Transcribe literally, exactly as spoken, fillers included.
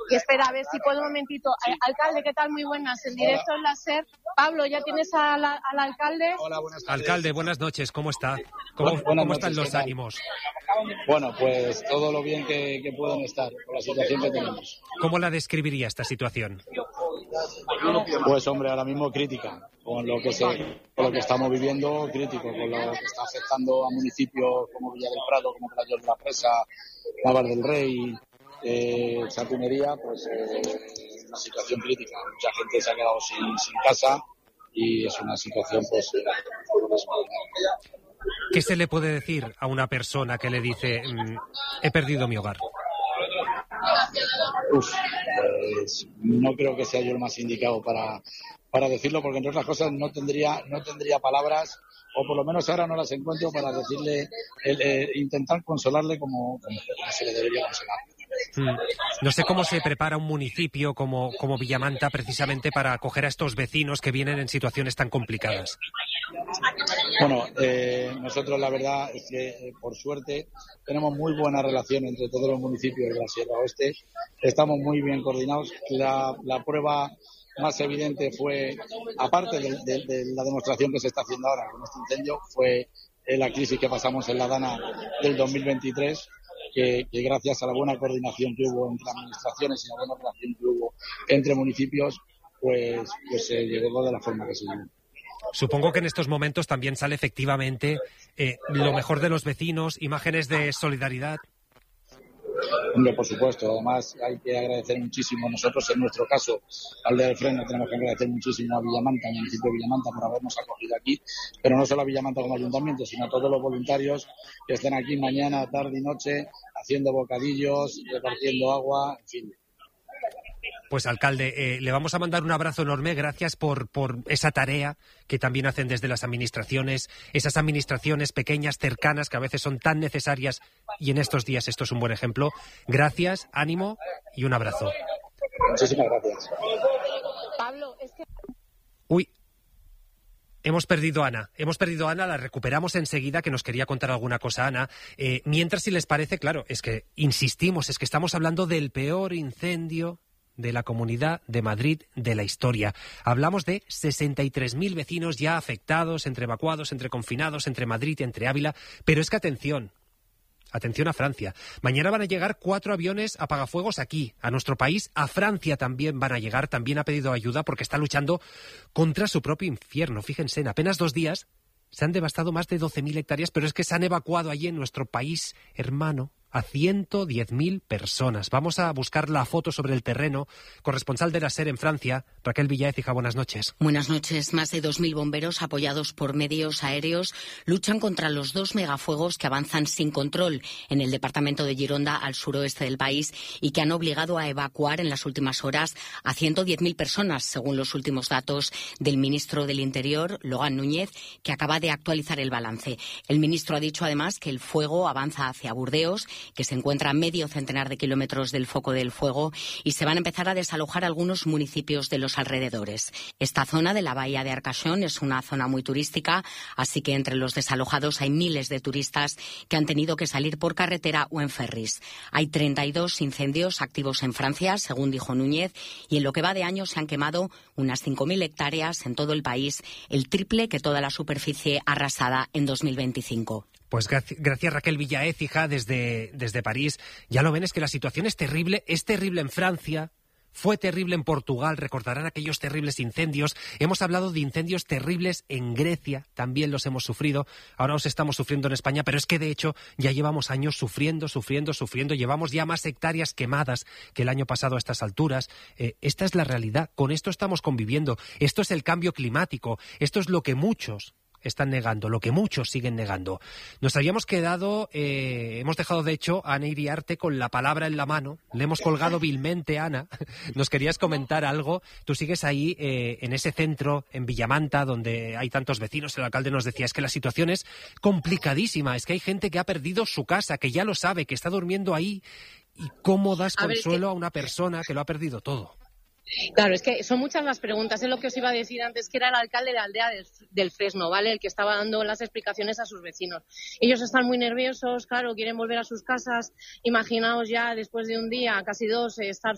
Y espera, a ver si puedo un momentito. Eh, alcalde, ¿qué tal? Muy buenas. En directo en la SER. Pablo, ¿ya tienes al, al alcalde? Hola, buenas tardes. Alcalde, buenas noches. ¿Cómo está? ¿Cómo, buenas ¿cómo noches, están los ánimos? Bueno, pues todo lo bien que, que pueden estar con la situación que tenemos. ¿Cómo la describiría esta situación? Pues hombre, ahora mismo crítica, con lo que se, con lo que estamos viviendo, crítico, con lo que está afectando a municipios como Villa del Prado, como Playos de la Presa, Navar del Rey, eh, Chatunería, pues eh, una situación crítica. Mucha gente se ha quedado sin, sin casa y es una situación pues... ¿Qué se le puede decir a una persona que le dice mmm, he perdido mi hogar? Uf, pues no creo que sea yo el más indicado para, para decirlo, porque entre otras cosas no tendría, no tendría palabras, o por lo menos ahora no las encuentro para decirle, el, eh, intentar consolarle como, como se le debería consolar. Mm. No sé cómo se prepara un municipio como, como Villamanta precisamente para acoger a estos vecinos que vienen en situaciones tan complicadas. Bueno, eh, nosotros la verdad es que eh, por suerte tenemos muy buena relación entre todos los municipios de la Sierra Oeste, estamos muy bien coordinados. La, la prueba más evidente fue, aparte de, de, de la demostración que se está haciendo ahora con este incendio, fue la crisis que pasamos en la Dana del dos mil veintitrés, que, que gracias a la buena coordinación que hubo entre administraciones y la buena relación que hubo entre municipios, pues, pues se llegó de la forma que se llegó. Supongo que en estos momentos también sale efectivamente eh, lo mejor de los vecinos, imágenes de solidaridad. Hombre, por supuesto. Además, hay que agradecer muchísimo. Nosotros, en nuestro caso, Aldea del Freno, tenemos que agradecer muchísimo a Villamanta, al municipio de Villamanta, por habernos acogido aquí. Pero no solo a Villamanta como ayuntamiento, sino a todos los voluntarios que estén aquí mañana, tarde y noche, haciendo bocadillos, repartiendo agua, en fin. Pues, alcalde, eh, le vamos a mandar un abrazo enorme. Gracias por, por esa tarea que también hacen desde las administraciones, esas administraciones pequeñas, cercanas, que a veces son tan necesarias, y en estos días esto es un buen ejemplo. Gracias, ánimo y un abrazo. Muchísimas gracias. Pablo, es que... Uy, hemos perdido a Ana. Hemos perdido a Ana, la recuperamos enseguida, que nos quería contar alguna cosa, Ana. Eh, mientras, si les parece, claro, es que insistimos, es que estamos hablando del peor incendio de la Comunidad de Madrid de la historia. Hablamos de sesenta y tres mil vecinos ya afectados, entre evacuados, entre confinados, entre Madrid y entre Ávila. Pero es que atención, atención a Francia. Mañana van a llegar cuatro aviones apagafuegos aquí, a nuestro país. A Francia también van a llegar, también ha pedido ayuda porque está luchando contra su propio infierno. Fíjense, en apenas dos días se han devastado más de doce mil hectáreas, pero es que se han evacuado allí en nuestro país hermano a ciento diez mil personas. Vamos a buscar la foto sobre el terreno. Corresponsal de la SER en Francia, Raquel Villaécija, buenas noches. Buenas noches. Más de dos mil bomberos apoyados por medios aéreos luchan contra los dos megafuegos que avanzan sin control en el departamento de Gironda, al suroeste del país, y que han obligado a evacuar en las últimas horas a ciento diez mil personas, según los últimos datos del ministro del Interior, Logan Núñez, que acaba de actualizar el balance. El ministro ha dicho además que el fuego avanza hacia Burdeos, que se encuentra a medio centenar de kilómetros del foco del fuego, y se van a empezar a desalojar algunos municipios de los alrededores. Esta zona de la bahía de Arcachon es una zona muy turística, así que entre los desalojados hay miles de turistas que han tenido que salir por carretera o en ferries. Hay treinta y dos incendios activos en Francia, según dijo Núñez, y en lo que va de año se han quemado unas cinco mil hectáreas en todo el país, el triple que toda la superficie arrasada en dos mil veinticinco. Pues gracias, gracias Raquel Villaécija desde, desde París. Ya lo ven, es que la situación es terrible, es terrible en Francia, fue terrible en Portugal, recordarán aquellos terribles incendios. Hemos hablado de incendios terribles en Grecia, también los hemos sufrido, ahora los estamos sufriendo en España, pero es que de hecho ya llevamos años sufriendo, sufriendo, sufriendo, llevamos ya más hectáreas quemadas que el año pasado a estas alturas. Eh, esta es la realidad, con esto estamos conviviendo, esto es el cambio climático, esto es lo que muchos están negando, lo que muchos siguen negando. Nos habíamos quedado, eh, hemos dejado de hecho a Ana Iriarte con la palabra en la mano, le hemos colgado vilmente. Ana, nos querías comentar algo, tú sigues ahí eh, en ese centro, en Villamanta, donde hay tantos vecinos. El alcalde nos decía, es que la situación es complicadísima, es que hay gente que ha perdido su casa, que ya lo sabe, que está durmiendo ahí, y cómo das a consuelo ver, es que... a una persona que lo ha perdido todo. Claro, es que son muchas las preguntas. Es lo que os iba a decir antes, que era el alcalde de la aldea del, del Fresno, ¿vale? El que estaba dando las explicaciones a sus vecinos. Ellos están muy nerviosos, claro, quieren volver a sus casas. Imaginaos ya, después de un día, casi dos, estar